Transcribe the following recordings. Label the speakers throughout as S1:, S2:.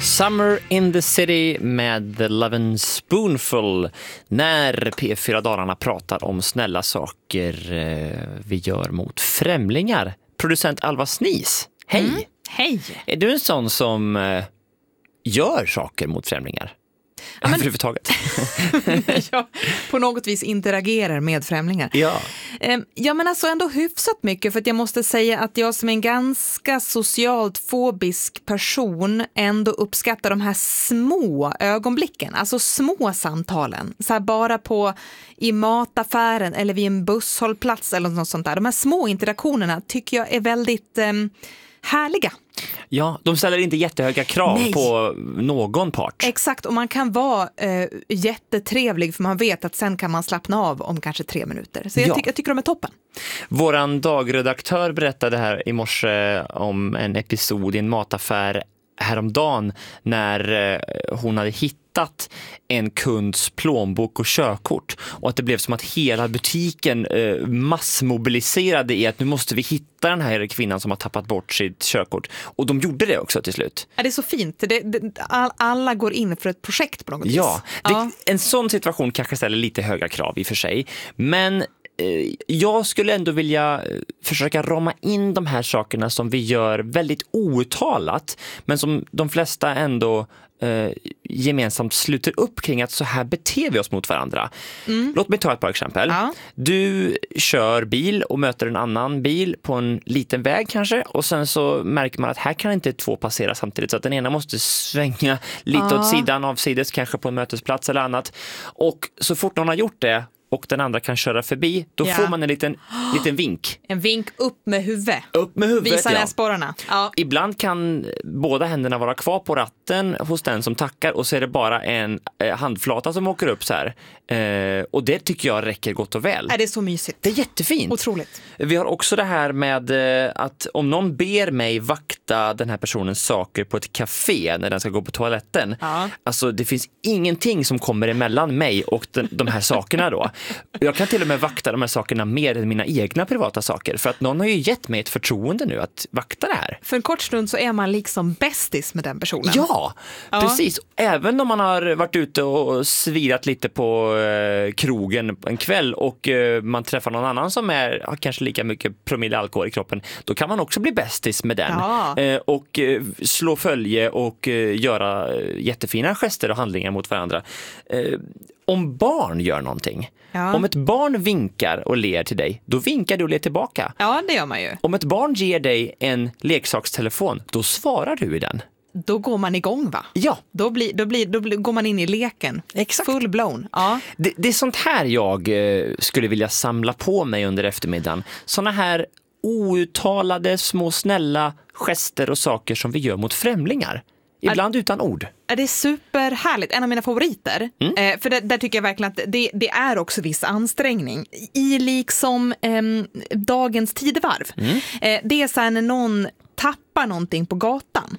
S1: Summer in the City med The Lovin' Spoonful när P4 Dalarna pratar om snälla saker vi gör mot främlingar. Producent Alva Snis, hej!
S2: Hej!
S1: Är du en sån som gör saker mot främlingar? Ja, men överhuvudtaget.
S2: Jag på något vis interagerar med främlingar.
S1: Ja.
S2: Ja, men alltså ändå hyfsat mycket, för att jag måste säga att jag som en ganska socialt fobisk person ändå uppskattar de här små ögonblicken, alltså små samtalen. Så här bara i mataffären eller vid en busshållplats eller något sånt där. De här små interaktionerna tycker jag är väldigt härliga.
S1: Ja, de ställer inte jättehöga krav på någon part.
S2: Exakt, och man kan vara jättetrevlig, för man vet att sen kan man slappna av om kanske 3 minuter. Så jag tycker de är toppen.
S1: Våran dagredaktör berättade här i morse om en episod i en mataffär häromdagen när hon hade hittat en kunds plånbok och körkort, och att det blev som att hela butiken massmobiliserade i att nu måste vi hitta den här kvinnan som har tappat bort sitt körkort, och de gjorde det också till slut.
S2: Ja, det är så fint. Alla går in för ett projekt på något vis.
S1: Ja, en sån situation kanske ställer lite höga krav i och för sig, men jag skulle ändå vilja försöka rama in de här sakerna som vi gör väldigt outtalat, men som de flesta ändå gemensamt sluter upp kring, att så här beter vi oss mot varandra. Låt mig ta ett par exempel. Du kör bil och möter en annan bil på en liten väg kanske, och sen så märker man att här kan inte 2 passera samtidigt, så att den ena måste svänga lite åt sidan, avsides kanske på en mötesplats eller annat, och så fort någon har gjort det och den andra kan köra förbi, då får man en liten vink. En vink
S2: upp med huvudet.
S1: Upp med huvudet,
S2: visa näsborrarna. Ja.
S1: Ibland kan båda händerna vara kvar på ratten hos den som tackar, och så är det bara en handflata som åker upp så här. Och det tycker jag räcker gott och väl.
S2: Det är så mysigt.
S1: Det är jättefint.
S2: Otroligt.
S1: Vi har också det här med att om någon ber mig vakta den här personens saker på ett café när den ska gå på toaletten. Alltså det finns ingenting som kommer emellan mig och de här sakerna då. Jag kan till och med vakta de här sakerna mer än mina egna privata saker, för att någon har ju gett mig ett förtroende nu att vakta det här.
S2: För en kort stund så är man liksom bästis med den personen.
S1: Ja, precis. Även om man har varit ute och svirat lite på krogen en kväll och man träffar någon annan som har kanske lika mycket promille alkohol i kroppen, då kan man också bli bästis med den. Och slå följe och göra jättefina gester och handlingar mot varandra. Om barn gör någonting, om ett barn vinkar och ler till dig, då vinkar du och ler tillbaka.
S2: Ja, det gör man ju.
S1: Om ett barn ger dig en leksakstelefon, då svarar du i den.
S2: Då går man igång, va?
S1: Ja.
S2: Då går man in i leken.
S1: Exakt.
S2: Full blown. Ja.
S1: Det är sånt här jag skulle vilja samla på mig under eftermiddagen. Såna här outtalade små snälla gester och saker som vi gör mot främlingar. Ibland utan ord.
S2: Det är superhärligt. En av mina favoriter. För där tycker jag verkligen att det är också viss ansträngning. I liksom dagens tidevarv. Det är så här när någon tappar någonting på gatan.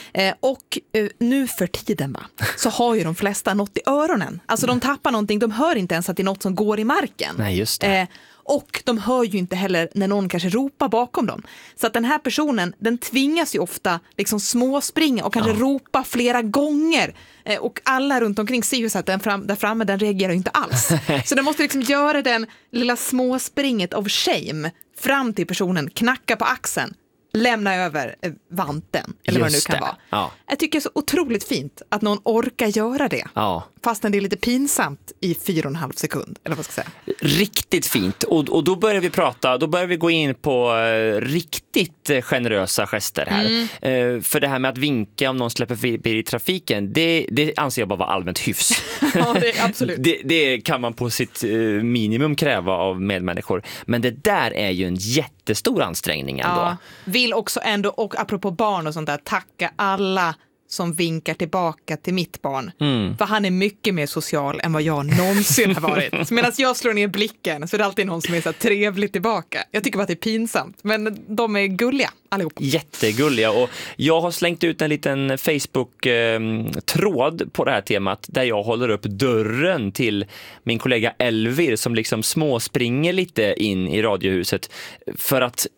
S2: Och nu för tiden så har ju de flesta något i öronen. Alltså de tappar någonting, de hör inte ens att det är något som går i marken.
S1: Nej, just det.
S2: Och de hör ju inte heller när någon kanske ropar bakom dem. Så att den här personen, den tvingas ju ofta liksom småspringa och kanske ropa flera gånger. Och alla runt omkring ser ju så att den där framme, den reagerar ju inte alls. Så den måste liksom göra den lilla småspringet av shame fram till personen, knacka på axeln, lämna över vanten eller vad det nu kan vara. Ja. Jag tycker det är så otroligt fint att någon orkar göra det. Ja. Fastän det är lite pinsamt i 4,5 sekund, eller vad ska jag säga.
S1: Riktigt fint. Och då börjar vi gå in på riktigt generösa gester här. För det här med att vinka om någon släpper förbi i trafiken, det anser jag bara vara allmänt hyfs.
S2: Ja, det är absolut.
S1: Det kan man på sitt minimum kräva av medmänniskor. Men det där är ju en jättestor ansträngning ändå.
S2: Ja, vill också ändå, och apropå barn och sånt där, tacka alla som vinkar tillbaka till mitt barn. För han är mycket mer social än vad jag någonsin har varit. Så medan jag slår ner blicken så är det alltid någon som är så trevlig tillbaka. Jag tycker bara att det är pinsamt, men de är gulliga allihop.
S1: Jättegulliga, och jag har slängt ut en liten Facebook-tråd på det här temat där jag håller upp dörren till min kollega Elvir som liksom småspringer lite in i radiohuset för att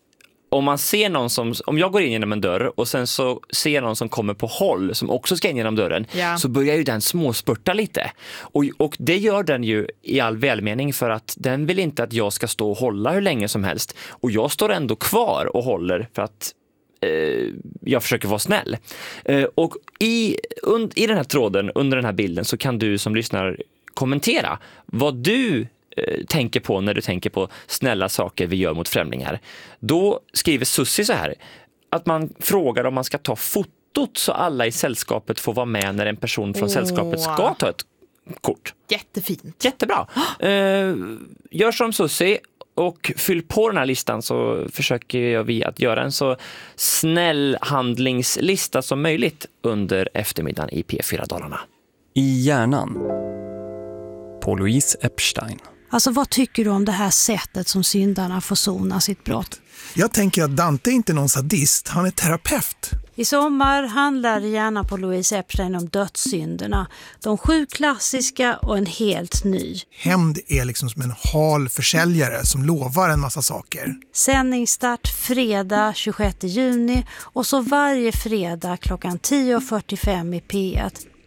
S1: om man ser någon om jag går in genom en dörr och sen så ser någon som kommer på håll som också ska in genom dörren, så börjar ju den småspurta lite. Och det gör den ju i all välmening, för att den vill inte att jag ska stå och hålla hur länge som helst. Och jag står ändå kvar och håller för att jag försöker vara snäll. Och i den här tråden, under den här bilden, så kan du som lyssnar kommentera vad du tänker på när du tänker på snälla saker vi gör mot främlingar. Då skriver Sussi så här, att man frågar om man ska ta fotot så alla i sällskapet får vara med när en person från sällskapet ska ta ett kort.
S2: Jättefint.
S1: Jättebra. Gör som Sussi och fyll på den här listan, så försöker vi att göra en så snäll handlingslista som möjligt under eftermiddagen i P4 Dalarna.
S3: I hjärnan på Louise Epstein.
S4: Alltså vad tycker du om det här sättet som syndarna får sona sitt brott?
S5: Jag tänker att Dante är inte någon sadist, han är terapeut.
S4: I sommar handlar Hjärnan på Louise Epstein om dödssynderna. De 7 klassiska och en helt ny.
S5: Hämnd är liksom som en hal försäljare som lovar en massa saker.
S4: Sändningsstart fredag 26 juni och så varje fredag klockan 10:45 i P1.